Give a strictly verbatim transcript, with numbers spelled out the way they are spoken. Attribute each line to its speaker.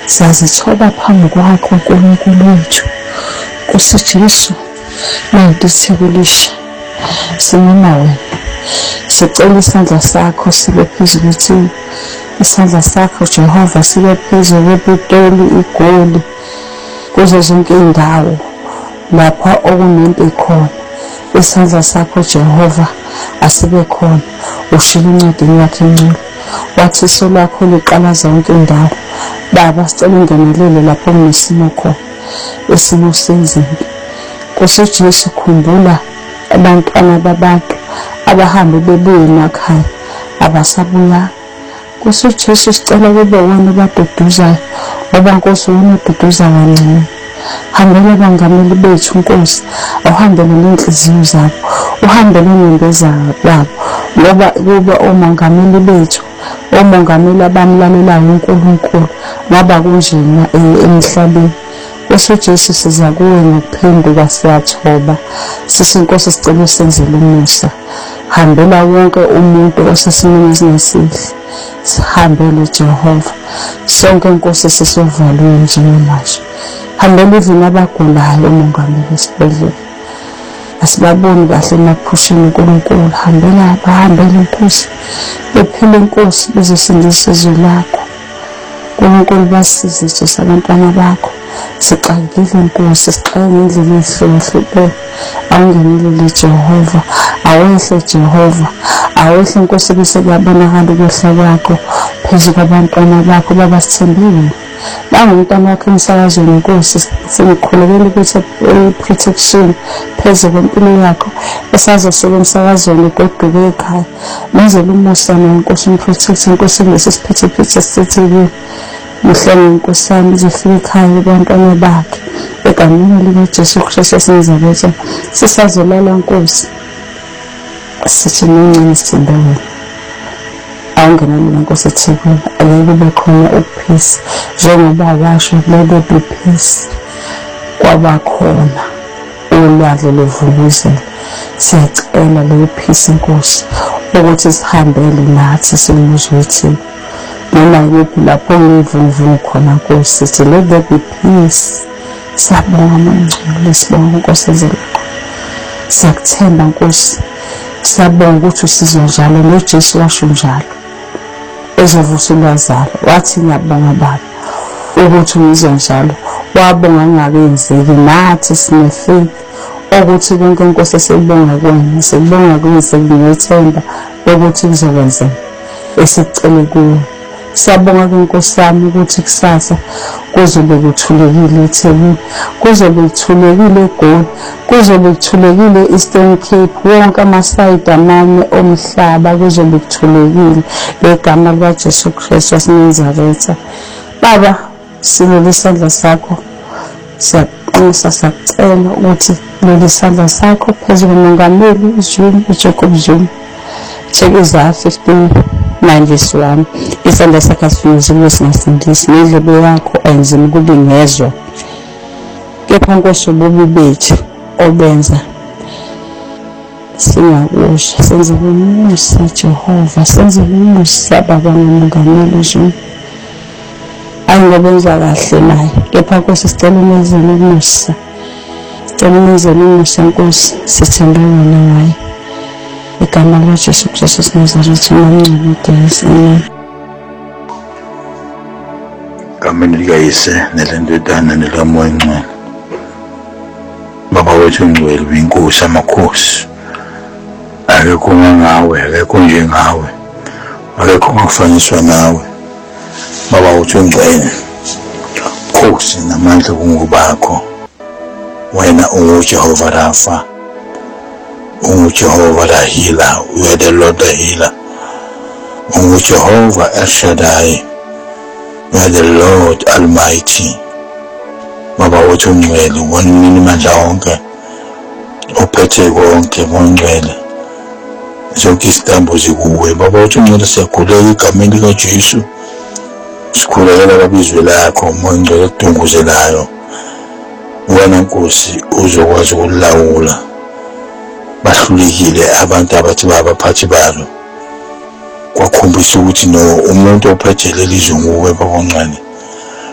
Speaker 1: Siyazithoba phambi kwakho uNkulunkulu wethu, Nkosi Jesu, nanti sikulisha sinoma wena. Sicela isandla sakho sibe phezu kwethu, isandla sakho Jehova sibe phezu kwePitoli, iGoli, kuzo zonke indawo lapha okunempi khona. Isandla sakho Jehova asibe khona. Ushilo incwadi yakhe encane wathi iso lakho liqala zonke indawo. Baba, sicela ungenelele lapho kunesimo khona, isimo sezimpi. Nkosi Jesu, khumbula abantwana babantu abahambe bebuye emakhaya abasabuya. Nkosi Jesu, sicela kube wena obaduduzayo, ngoba Nkosi wena oduduza kancane. Hambela abangameli bethu Nkosi, uhambele nenhliziyo zabo, uhambele nendeza yabo, ngoba kuba omongameli bethu, omongameli abamlalelayo uNkulunkulu, ngaba kunjena emhlabeni. Nkosi Jesu, siza kuwe ngokuphenduka, siyathoba. Sisi Nkosi, sicela usenzele umusa. Hambela wonke umuntu osesimeni esingesihle. Sihambele Jehova. Sonke Nkosi sisovaliwe njengamanje. Hambela ivini abagulayo umongameli esibhedlela. Asibaboni kahle emaphusheni uNkulunkulu. Hambela bahambele Nkosi. Bephile Nkosi bezosindisa izwe lakho. uNkulunkulu basize Jesu abantwana bakho. Sixakile Nkosi, sixaye ngendlela ehlukahlukene. Awungenelele Jehova, awehle Jehova, awehle Nkosi bese kuyabonakala ukwehla kwakho phezu kwabantwana bakho. Baba, sithembile bangumntwana wakho emsakazweni Nkosi, singikholekela ukuthi protection phezu kwempilo yakho esazosuka emsakazweni goduke ekhaya. Menzele umusa Nkosi, umprotect Nkosi ngese siphethephethe sithekile. Mhlawumbe Nkosi yami izofika ekhaya abantwana bakhe egameni likaJesu Kristu eseNazaretha. Sisazolala Nkosi, sithi ngincane sithembe wena. Awungenelele Nkosi eThekwini, ake kube khona ukuphisa njengoba washo let there be peace. Kwaba khona ulwandle luvuluzela. Siyacela leyo peace Nkosi ukuthi sihambele nathi simuzwe wethu. Noma yiphi lapho ngivumvume khona Nkosi, sithi let there be peace. Siyabonga mangcwele, sibonga Nkosi ezela. Siyakuthemba Nkosi, siyabonga ukuthi usizwe njalo noJesu washo njalo. Ezovusa uLazaro wathi ngiyabonga Baba ukuthi uyizwe njalo. Wabonga ngakenzeki nathi sine faith ukuthi konke Nkosi sibonga kuwena, sibonga kuwe, sibinethemba ukuthi kuzokwenzeka esicele kuwe. Siyabonga ke Nkosi yami ukuthi kusasa kuzobe kuthulekile eThekwini, kuzobe kuthulekile eGoli, kuzobe kuthulekile eEastern Cape, wonke amasayidi amanye omhlaba kuzobe kuthulekile ngegama likaJesu Kristu waseNazaretha. Baba, silele isandla sakho, siyaqinisa sakucela ukuthi leli isandla sakho phezu komongameli uZuma uJacob Zuma. Isaiah fifteen nine verse one. Isandla sakho asifunisiwe singasindisi, nendlebe yakho ayenzima ukubingezwa. Kepha Nkosi ububi bethu obenza singakusho, senzele umusa Jehova, senzele umusa Baba ngomongameli uZuma. Ayingobenza kahle naye, kepha Nkosi sicela umenzele umusa, sicela umenzele umusa Nkosi, sithembe wena ngaye. Igama likaJesu Kristu waseNazaretha namncane.
Speaker 2: Igama likayise nelendodana nelikaMoya Ngcwele. Baba wethu ongcwele, uyinkosi amakhosi. Akekho ngawe, akekho njengawe, akekho ongakufaniswa nawe. Baba wethu ongcwele, Nkosi namandla kungubakho. Wena unguJehova Rafa, unguJehova the healer, you are the Lord the healer. UnguJehova El Shaddai, you are the Lord Almighty. Baba wethu ongcwele, wonke amandla onke, ophethe konke ngongcwele. Zonke izitambo zikuwe. Baba wethu ongcwele, siyakhuleka egameni likaJesu. Sikhulekela babizwe lakho, Moya Ngcwele odunguzelayo. Wena Nkosi uzokwazi ukulawula. Bahlulekile abantu abathi babaphathi balo. Kwakhombisa ukuthi no umuntu ophethe leli zwe nguwe Baba Ncane.